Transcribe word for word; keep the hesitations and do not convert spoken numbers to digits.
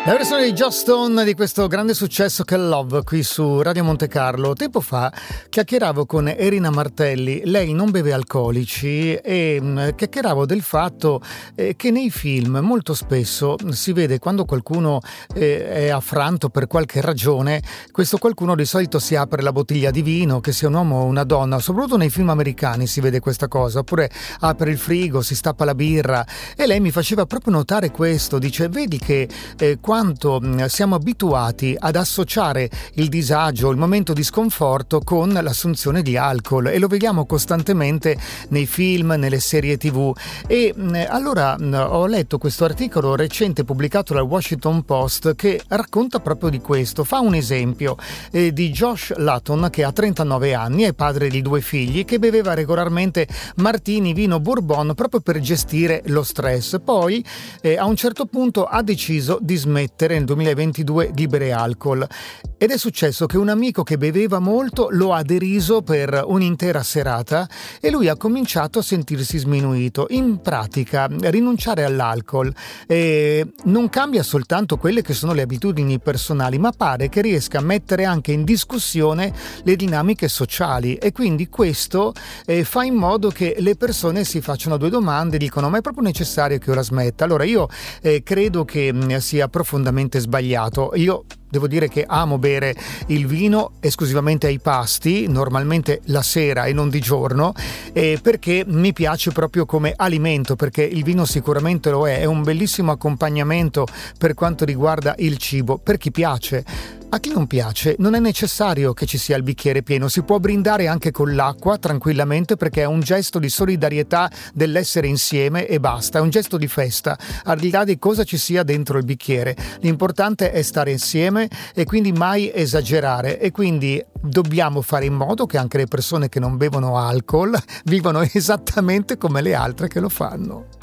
La versione di Joss Stone di questo grande successo che è Love qui su Radio Monte Carlo. Tempo fa chiacchieravo con Erina Martelli, lei non beve alcolici e mh, chiacchieravo del fatto eh, che nei film molto spesso si vede quando qualcuno eh, è affranto per qualche ragione, questo qualcuno di solito si apre la bottiglia di vino, che sia un uomo o una donna, soprattutto nei film americani si vede questa cosa, oppure apre il frigo, si stappa la birra, e lei mi faceva proprio notare questo, dice vedi che eh, quanto siamo abituati ad associare il disagio, il momento di sconforto con l'assunzione di alcol, e lo vediamo costantemente nei film, nelle serie tv. E allora ho letto questo articolo recente pubblicato dal Washington Post che racconta proprio di questo. Fa un esempio eh, di Josh Latton, che ha trentanove anni, è padre di due figli, che beveva regolarmente martini, vino, bourbon proprio per gestire lo stress. Poi eh, a un certo punto ha deciso di smettere nel duemilaventidue di bere alcol, ed è successo che un amico che beveva molto lo ha deriso per un'intera serata e lui ha cominciato a sentirsi sminuito. In pratica rinunciare all'alcol eh, non cambia soltanto quelle che sono le abitudini personali, ma pare che riesca a mettere anche in discussione le dinamiche sociali, e quindi questo eh, fa in modo che le persone si facciano due domande, dicono ma è proprio necessario che ora smetta? Allora io eh, credo che mh, sia profondamente sbagliato. Io devo dire che amo bere il vino esclusivamente ai pasti, normalmente la sera e non di giorno, eh, perché mi piace proprio come alimento, perché il vino sicuramente lo è, è un bellissimo accompagnamento per quanto riguarda il cibo, per chi piace. A chi non piace non è necessario che ci sia il bicchiere pieno, si può brindare anche con l'acqua tranquillamente, perché è un gesto di solidarietà dell'essere insieme e basta, è un gesto di festa, al di là di cosa ci sia dentro il bicchiere. L'importante è stare insieme e quindi mai esagerare, e quindi dobbiamo fare in modo che anche le persone che non bevono alcol vivano esattamente come le altre che lo fanno.